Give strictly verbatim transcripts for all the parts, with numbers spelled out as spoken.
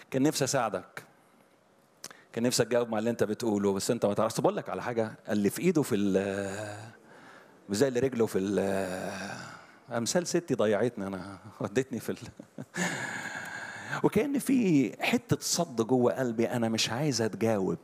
كان نفسي اساعدك، كان نفسي تجاوب مع اللي انت بتقوله، بس انت ما تعرفش. بقول لك على حاجه، اللي في ايده في ال زي اللي رجله في ال امثال ستي ضيعتني انا، ودتني في ال وكأن في حته صد جوه قلبي، انا مش عايز اتجاوب.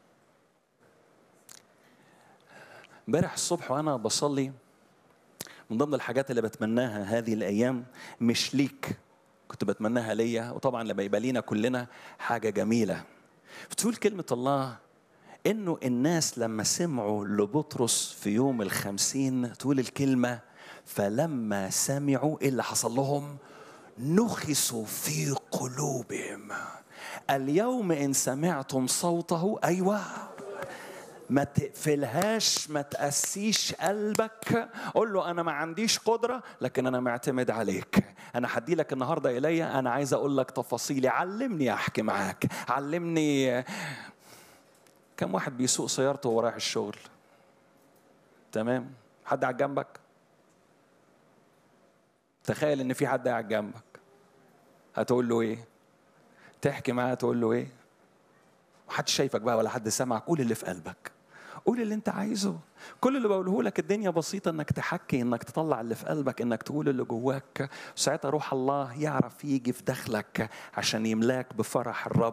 امبارح الصبح وانا بصلي، من ضمن الحاجات اللي بتمناها هذه الايام مش ليك، كنت بتمناها ليا، وطبعا لما يبقى لينا كلنا حاجه جميله. بتقول كلمه الله انه الناس لما سمعوا لبطرس في يوم الخمسين، تقول الكلمه فلما سمعوا ايه اللي حصل لهم؟ نخسوا في قلوبهم. اليوم ان سمعتم صوته، ايوه، ما تقفلهاش، ما تقسيش قلبك، قول له انا ما عنديش قدره لكن انا معتمد عليك. انا هدي لك النهارده ايليا، انا عايز اقول لك تفاصيلي، علمني احكي معاك، علمني. كم واحد بيسوق سيارته وهو رايح الشغل؟ تمام، حد قاعد جنبك؟ تخيل ان في حد قاعد جنبك، هتقول له ايه؟ تحكي معاه تقول له ايه؟ محدش شايفك بقى ولا حد سمعك، قول اللي في قلبك، قول اللي انت عايزه. كل اللي بقوله لك الدنيا بسيطة، انك تحكي، انك تطلع اللي في قلبك، انك تقول اللي جواك. ساعتها روح الله يعرف يجي في داخلك عشان يملاك بفرح الرب.